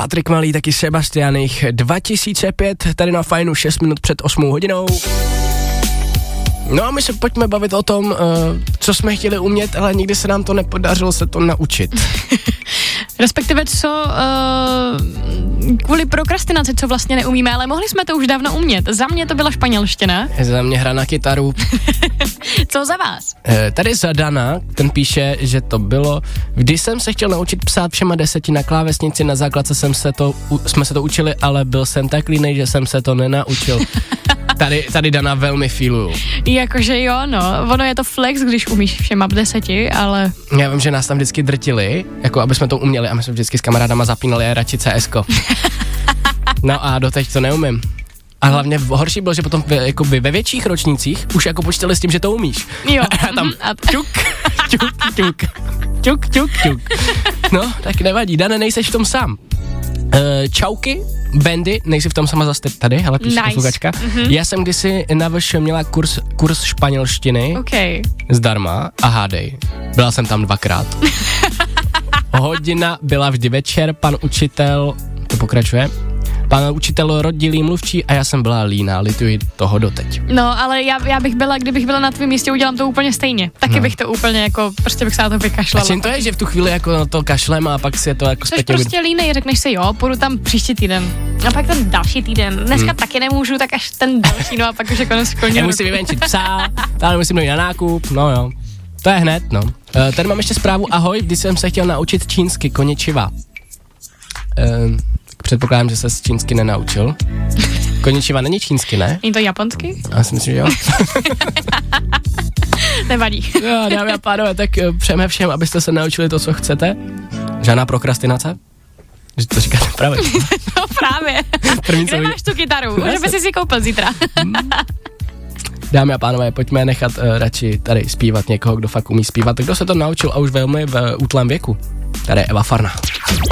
Patrik Malý, taky Sebastianich 2005, tady na Fajnu 6 minut před 8 hodinou. No a my se pojďme bavit o tom, co jsme chtěli umět, ale nikdy se nám to nepodařilo se to naučit. Respektive co kvůli prokrastinaci, co vlastně neumíme, ale mohli jsme to už dávno umět. Za mě to byla španělština. Za mě hra na kytaru. Co za vás? Tady za Dana, ten píše, že to bylo, když jsem se chtěl naučit psát všema 10 na klávesnici, na základce jsme se to učili, ale byl jsem tak línej, že jsem se to nenaučil. Tady Dana velmi feeluju. Jakože jo, no, ono je to flex, když umíš všema 10, ale... Já vím, že nás tam vždycky drtili, jako aby jsme to uměli a my jsme vždycky s kamarádama zapínali radši CSko. No a doteď to neumím. A hlavně horší bylo, že potom jakoby ve větších ročnících už jako počítali s tím, že to umíš. Jo. A tam ťuk, ťuk, ťuk, ťuk, ťuk, ťuk. No, tak nevadí, Dane, nejseš v tom sám. Čauky, Bendy, nejsi v tom sama zase tady, hele, píše posluchačka. Já jsem kdysi na VŠ měla kurz španělštiny zdarma a hádej, byla jsem tam 2krát. Hodina byla vždy večer, pan učitel, to pokračuje, pan učitel rodilý mluvčí a já jsem byla líná, lituji toho doteď. No, ale já bych byla, kdybych byla na tvém místě, udělám to úplně stejně. Taky bych to úplně jako, prostě bych se na to vykašlala. A čím to je, že v tu chvíli jako na to kašlem a pak si je to jako zpětně... Jsi prostě línej, řekneš si jo, půjdu tam příští týden. A pak ten další týden. Dneska taky nemůžu, tak až ten další, no a pak už jako neskončí. Já musím vyvenčit psa, tady musím jít na nákup, no jo. To je hned, no. Tady mám ještě zprávu, ahoj, když jsem se chtěl naučit čínsky, konnichiwa. Předpokládám, že se z čínsky nenaučil. Konnichiwa není čínsky, ne? Není to japonsky? Já si myslím, že jo. Nevadí. Jo, dámy a pánové, tak přejeme všem, abyste se naučili to, co chcete. Žádná prokrastinace? Že to říkáte právě. No právě. Kde máš tu kytaru? Že by si koupil zítra. Dámy a pánové, pojďme nechat radši tady zpívat někoho, kdo fakt umí zpívat. Kdo se to naučil a už velmi v útlém věku. Tady je Eva Farna.